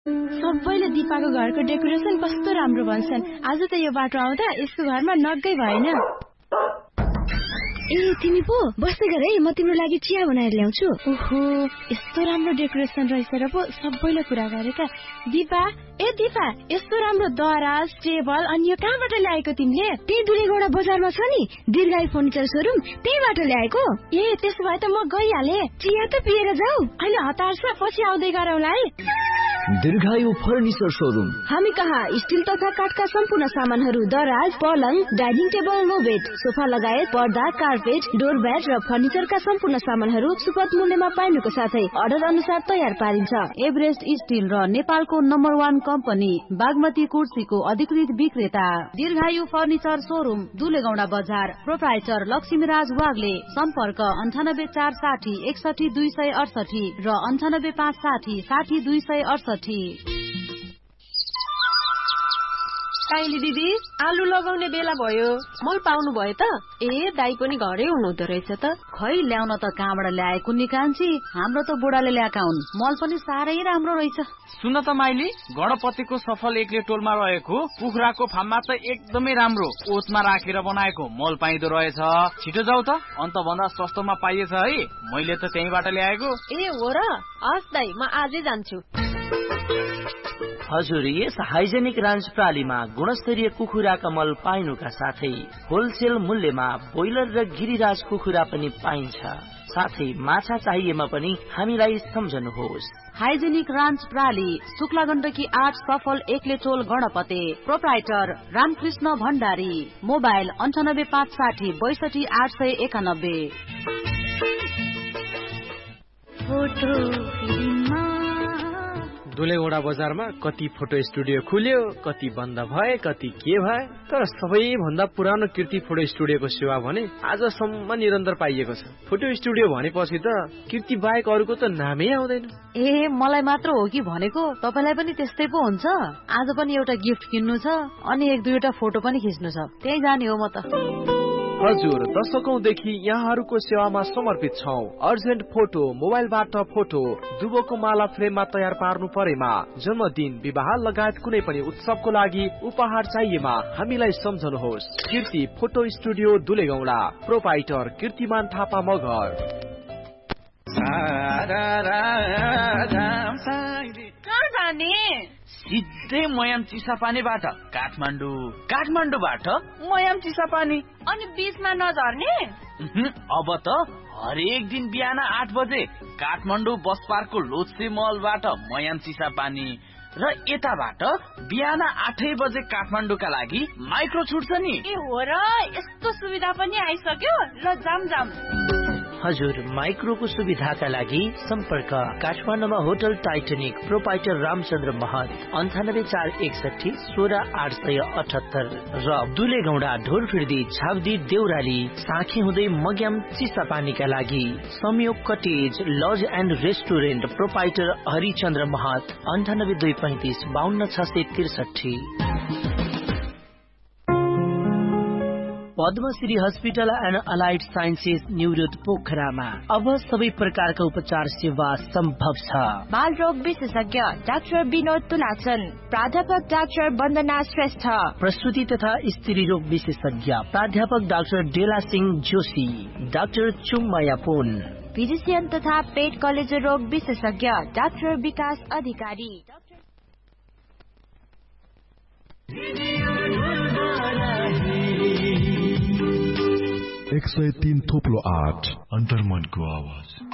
सबैले दिपाको घरको डेकोरेसन कस्तो राम्रो भन्छन्। आज त यो बाटो आउँदा यसको घरमा नगै भएन। ए तिमी पो बस्दै गर है, म तिम्रो लागि चिया बनाएर ल्याउँछु। ओहो यस्तो राम्रो डेकोरेसन रहेछ र पो सबैले कुरा गरेका। दिपा दिपा यस्तो राम्रो दराज टेबल अनि यो कहाँबाट ल्याएको तिमीले? त्यही दुलेगौडा बजारमा छ नि दीर्घायु फर्निचर सोरुम, त्यहीबाट ल्याएको। ए त्यसो भए त म गइहाले। चिया त पिएर जाऊ। अहिले हतार छ, पछि आउँदै गरौँला है। दीर्घायु फर्निचर सोरुम। हामी कहाँ स्टिल तथा काठका सम्पूर्ण सामानहरू, दराज, पलङ, dining table, no bed, sofa लगायत पर्दा, कार्पेट, डोरम्याट र फर्निचरका सम्पूर्ण सामानहरू सुपथ मूल्यमा पाइनुको साथै अर्डर अनुसार तयार पारिन्छ। एभरेस्ट स्टिल र नेपालको नम्बर 1 कम्पनी बागमती कुर्सीको अधिकृत विक्रेता दीर्घायु फर्निचर सोरुम, दुलेगौडा बजार। प्रोप्राइटर लक्ष्मीराज वाग्ले। सम्पर्क 98460 61268 र 98560 60268। काइली दिदी आलु लगाउने बेला भयो, मल पाउनु भयो त? ए दाइ पनि घरै हुनुहुँदो रहेछ त। खै ल्याउन त कहाँबाट ल्याएको नि कान्छी, हाम्रो त बुढाले ल्याएका हुन्। मल पनि साह्रै राम्रो रहेछ। सुन त माइली, गणपतिको सफल एक्ले टोलमा रहेको कुखुराको फार्ममा त एकदमै राम्रो ओतमा राखेर बनाएको मल पाइदो रहेछ। छिटो जाऊ त, अन्त भन्दा सस्तोमा पाइएछ है। मैले त त्यहीबाट ल्याएको। ए हो र? हस् दाइ, म आजै जान्छु। हजुर, यस हाइजेनिक रान्च प्रालीमा गुणस्तरीय कुखुराका मल पाइनुका साथै होलसेल मूल्यमा बोइलर र गिरिराज कुखुरा पनि पाइन्छ। साथै माछा चाहिएमा पनि हामीलाई सम्झनुहोस्। हाइजेनिक रान्च प्राली, शुक्ला गण्डकी 8 सफल एक्ले टोल गणपते। प्रोप्राइटर रामकृष्ण भण्डारी। मोबाइल 98560 62 891। दुलेगौडा बजारमा कति फोटो स्टुडियो खुल्यो, कति बन्द भए, कति के भए, तर सबैभन्दा पुरानो कीर्ति फोटो स्टुडियोको सेवा भने आजसम्म निरन्तर पाइएको छ। फोटो स्टुडियो भनेपछि त कीर्ति बाहेक अरूको त नामै आउँदैन। ए मलाई मात्र हो कि भनेको? तपाईलाई पनि त्यस्तै पो हुन्छ? आज पनि एउटा गिफ्ट किन्नु छ अनि 1-2वटा फोटो पनि खिच्नु छ, त्यही जाने हो म त। हजुर, दशकौंदेखि यहाँहरूको सेवामा समर्पित छौं। अर्जेन्ट फोटो, मोबाइलबाट फोटो, दुबोको माला फ्रेममा तयार पार्नु परेमा, जन्मदिन, विवाह लगायत कुनै पनि उत्सवको लागि उपहार चाहिएमा हामीलाई सम्झनुहोस्। कीर्ति फोटो स्टुडियो दुलेगौडा। प्रोप्राइटर कीर्तिमान थापा मगर। कहाँ जाने? सिधै मयाम चिसापानीबाट काठमाडौँबाट मयाम चिसापानी। अनि बीचमा नझर्ने? अब त हरेक दिन बिहान 8 बजे काठमाडौँ बस पार्कको लोत्से मलबाट मयाम चिसापानी र यताबाट बिहान 8 बजे काठमाडौँका लागि माइक्रो छुट्छ नि। ए हो र? यस्तो सुविधा पनि आइसक्यो? ल जाम। हजुर, माइक्रोको सुविधाका लागि सम्पर्क काठमाडौँमा होटल टाइटनिक। प्रोप्राइटर रामचन्द्र महत। 98461 16878 र दुलेगौडा ढोरफिर्दी छाब्दी देउराली साँखी हुँदै मग्याम चिसापानीका लागि संयोग cottage laws and restaurant. Proprietor Harichandra महत। 9825 52663। Padmashri hospital and allied sciences New Road पोखरामा अब सबै प्रकारका उपचार सेवा सम्भव छ। बाल रोग विशेषज्ञ डाक्टर विनोद तुलाचन, प्राध्यापक डाक्टर वन्दना श्रेष्ठ, प्रसूति तथा स्त्री रोग विशेषज्ञ प्राध्यापक डाक्टर डेला सिंह जोशी, डाक्टर चुम्माया पुन, फिजिसियन तथा पेट कलेजो रोग विशेषज्ञ डाक्टर विकास अधिकारी। 103.8 अन्तर्मनको आवाज।